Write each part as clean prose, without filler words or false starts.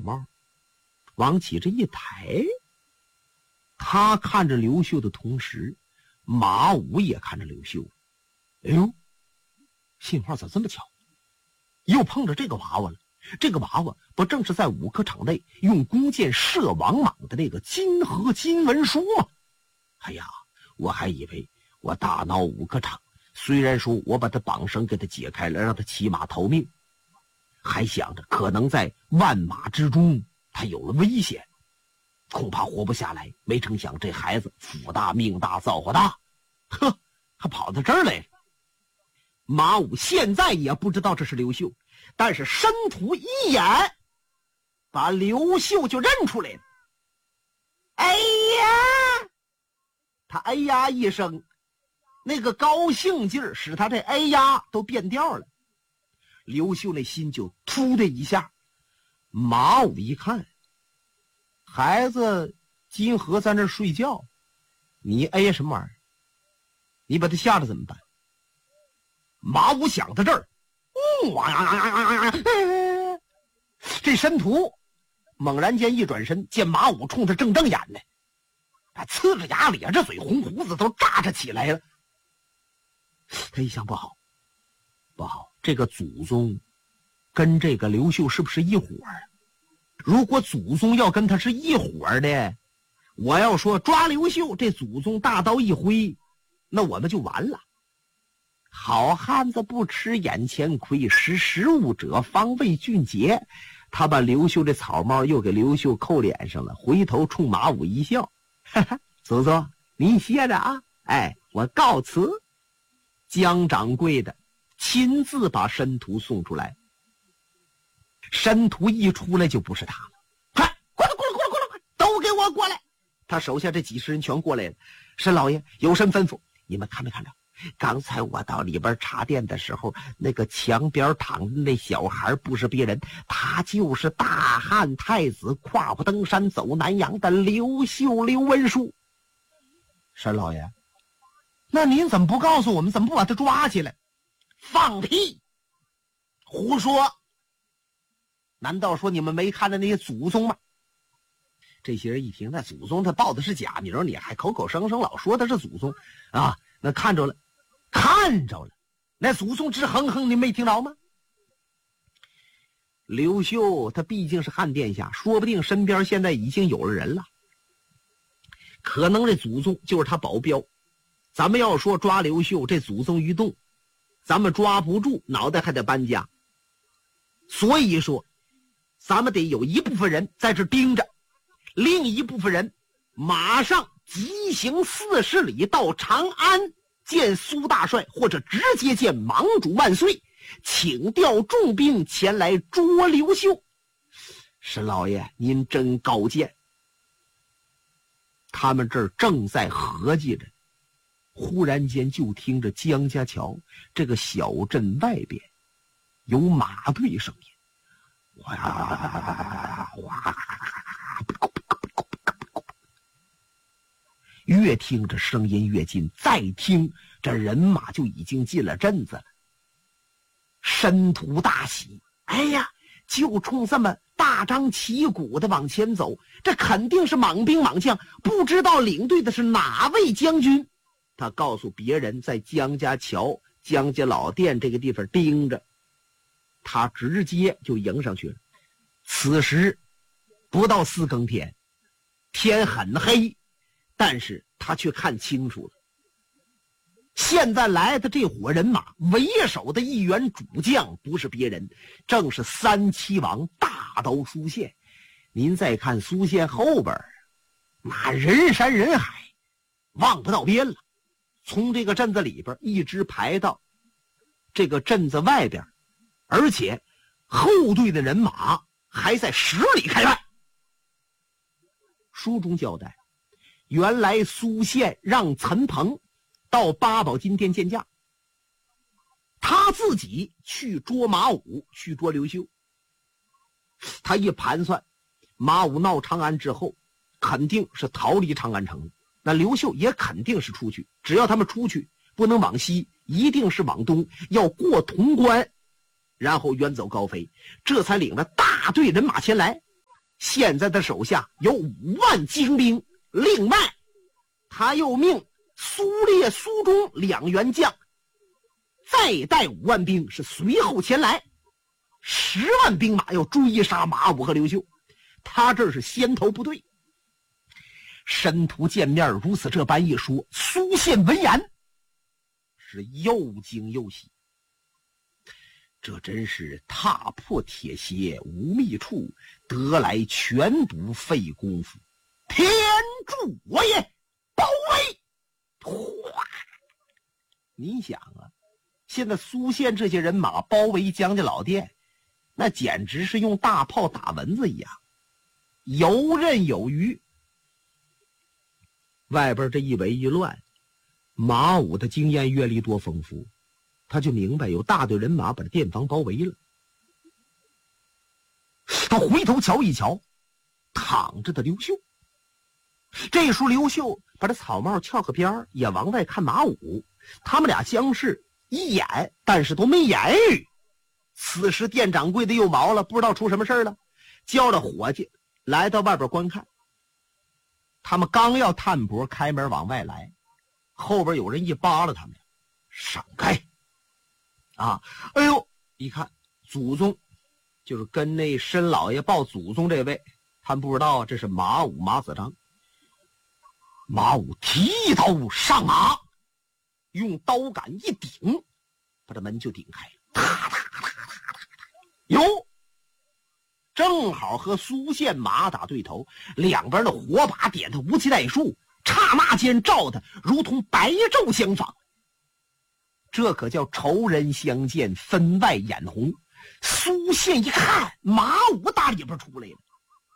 帽，往起这一抬。他看着刘秀的同时，马武也看着刘秀。哎呦，信号咋这么巧？又碰着这个娃娃了。这个娃娃不正是在五科场内用弓箭射王莽的那个金河金文书吗？哎呀，我还以为我大闹五科场，虽然说我把他绑绳给他解开了，让他骑马逃命，还想着可能在万马之中他有了危险，恐怕活不下来。没成想这孩子福大命大造化大，呵，他跑到这儿来了。马武现在也不知道这是刘秀，但是申屠一眼把刘秀就认出来了。哎呀，他哎呀一声，那个高兴劲儿使他这哎呀都变调了。刘秀那心就突的一下。马武一看，孩子金河在那睡觉，你哎呀什么玩意儿？你把他吓着怎么办？马武想到这儿，这申屠猛然间一转身，见马武冲他正瞪眼呢，他呲着牙咧着嘴，红胡子都炸着起来了。他一想，不好，这个祖宗跟这个刘秀是不是一伙儿？如果祖宗要跟他是一伙儿的，我要说抓刘秀，这祖宗大刀一挥，那我们就完了。好汉子不吃眼前亏，识时务者方为俊杰。他把刘秀的草帽又给刘秀扣脸上了，回头冲马武一笑，哈哈，祖宗您歇着啊，哎，我告辞。江掌柜的亲自把申屠送出来。申屠一出来就不是他了，快，过来，都给我过来！他手下这几十人全过来了。申老爷有甚吩咐？你们看没看着？刚才我到里边查店的时候，那个墙边躺着那小孩不是别人，他就是大汉太子跨步登山走南阳的刘秀刘文书。申老爷，那您怎么不告诉我们，怎么不把他抓起来？放屁，胡说！难道说你们没看着那些祖宗吗？这些人一听，那祖宗他报的是假名，你还口口声声老说他是祖宗啊？那看着了，那祖宗直哼哼，你没听着吗？刘秀他毕竟是汉殿下，说不定身边现在已经有了人了，可能这祖宗就是他保镖。咱们要说抓刘秀，这祖宗一动，咱们抓不住，脑袋还得搬家。所以说咱们得有一部分人在这盯着，另一部分人马上急行40里到长安见苏大帅，或者直接见莽主万岁，请调重兵前来捉刘秀。申老爷您真高见。他们这儿正在合计着，忽然间就听着江家桥这个小镇外边有马队声音，越听着声音越近，再听这人马就已经进了镇子了。申屠大喜，哎呀，就冲这么大张旗鼓的往前走，这肯定是莽兵莽将，不知道领队的是哪位将军。他告诉别人在江家桥江家老店这个地方盯着，他直接就迎上去了。此时不到4更天，天很黑，但是他却看清楚了，现在来的这伙人马为首的一员主将不是别人，正是三七王大刀苏宪。您再看苏宪后边，那人山人海，望不到边了，从这个镇子里边一直排到这个镇子外边，而且后队的人马还在10里开外。书中交代，原来苏宪让陈鹏到八宝金殿见驾，他自己去捉马武，去捉刘秀。他一盘算，马武闹长安之后肯定是逃离长安城，那刘秀也肯定是出去，只要他们出去不能往西，一定是往东，要过潼关，然后远走高飞，这才领了大队人马前来。 现在的手下有5万精兵，另外他又命苏烈、苏忠2员将再带5万兵，是随后前来，10万兵马要追杀马武和刘秀，他这是先头部队。申屠见面如此这般一说，苏宪闻言是又惊又喜，这真是踏破铁鞋无觅处，得来全不费功夫，天助我也！包围！哗！你想啊，现在苏宪这些人马包围姜家老店，那简直是用大炮打蚊子一样，游刃有余。外边这一围一乱，马武的经验阅历多丰富，他就明白有大队人马把店房包围了。他回头瞧一瞧，躺着的刘秀。这时候刘秀把这草帽翘个边也往外看马武，他们俩相视一眼，但是都没言语。此时店掌柜的又毛了，不知道出什么事了，叫着伙计来到外边观看。他们刚要探脖开门往外来，后边有人一扒拉他们，闪开！啊，哎呦，一看祖宗，就是跟那申老爷报祖宗这位，他们不知道这是马武马子章。马武提刀上马，用刀杆一顶，把这门就顶开了。哟，正好和苏宪马打对头，两边的火把点得无期待数，刹那间照得如同白昼相仿。这可叫仇人相见，分外眼红。苏宪一看，马武打里边出来了。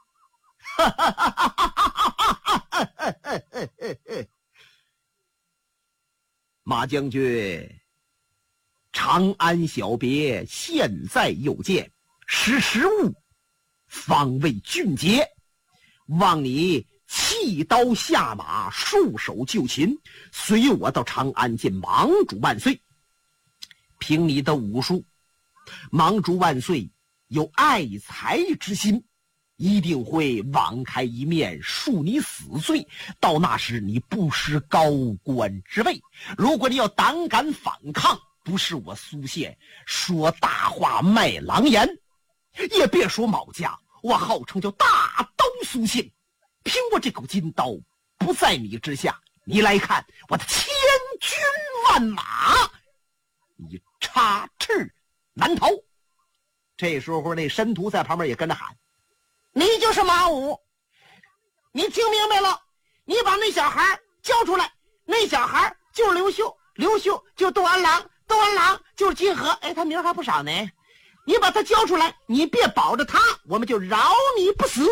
马将军，长安小别现在又见，识物方为俊杰，望你弃刀下马，束手就擒，随我到长安见盟主万岁。凭你的武术，盟主万岁有爱才之心，一定会网开一面，恕你死罪。到那时你不失高官之位，如果你要胆敢反抗，不是我苏宪说大话卖狼言，也别说某家，我号称叫大刀苏宪，凭我这口金刀不在你之下，你来看我的千军万马，你插翅难逃。这时候那申屠在旁边也跟着喊，你就是马武，你听明白了，你把那小孩交出来，那小孩就是刘秀，刘秀就是窦安郎，窦安郎就是金河，哎，他名还不少呢，你把他交出来，你别保着他，我们就饶你不死。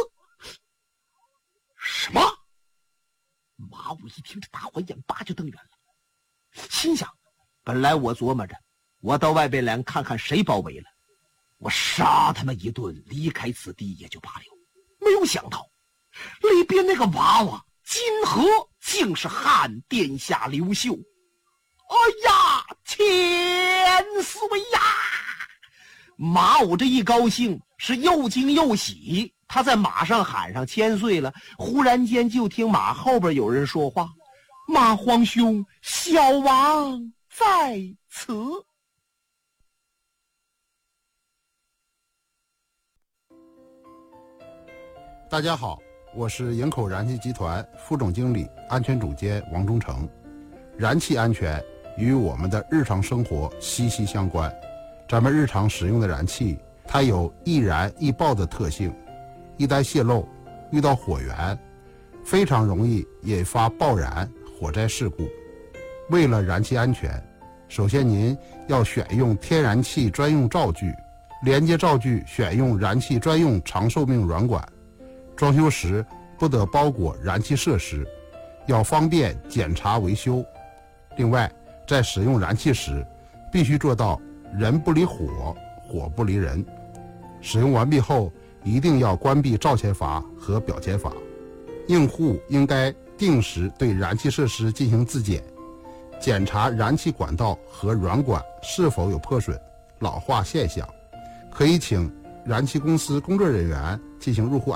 什么？马武一听，这大伙眼巴就瞪圆了，心想，本来我琢磨着我到外边来看看谁包围了，我杀他们一顿，离开此地也就罢了。没有想到里边那个娃娃金河竟是汉殿下刘秀。哎呀，千岁呀！马武这一高兴是又惊又喜，他在马上喊上千岁了，忽然间就听马后边有人说话，马皇兄，小王在此。 大家好，我是营口燃气集团副总经理、安全总监王忠诚。燃气安全与我们的日常生活息息相关。咱们日常使用的燃气，它有易燃易爆的特性，一旦泄漏，遇到火源，非常容易引发爆燃、火灾事故。为了燃气安全，首先您要选用天然气专用灶具，连接灶具选用燃气专用长寿命软管。装修时不得包裹燃气设施，要方便检查维修。另外，在使用燃气时，必须做到人不离火，火不离人。使用完毕后，一定要关闭灶前阀和表前阀。用户应该定时对燃气设施进行自检，检查燃气管道和软管是否有破损、老化现象，可以请燃气公司工作人员进行入户